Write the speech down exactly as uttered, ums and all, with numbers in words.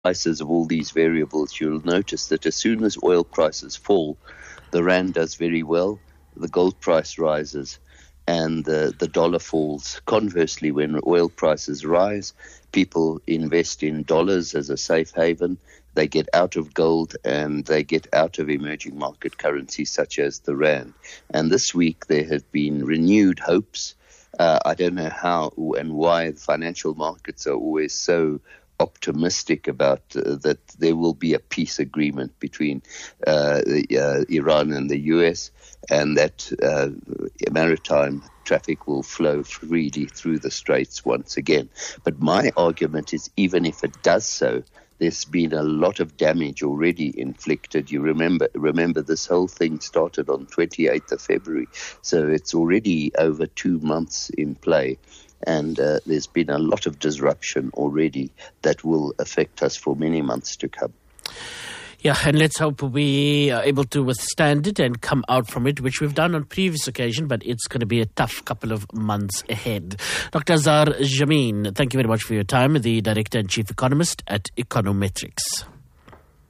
prices of all these variables, you'll notice that as soon as oil prices fall, the rand does very well, the gold price rises, and the, the dollar falls. Conversely, when oil prices rise, people invest in dollars as a safe haven. They get out of gold and they get out of emerging market currencies such as the rand. And this week there have been renewed hopes. Uh, I don't know how and why the financial markets are always so optimistic about uh, that there will be a peace agreement between uh, uh, Iran and the U S, and that uh, maritime traffic will flow freely through the straits once again. But my argument is, even if it does so, there's been a lot of damage already inflicted. You remember, remember this whole thing started on twenty-eighth of February, so it's already over two months in play. And uh, there's been a lot of disruption already that will affect us for many months to come. Yeah, and let's hope we are able to withstand it and come out from it, which we've done on previous occasion, but it's going to be a tough couple of months ahead. Doctor Azar Jammine, thank you very much for your time, the Director and Chief Economist at Econometrics.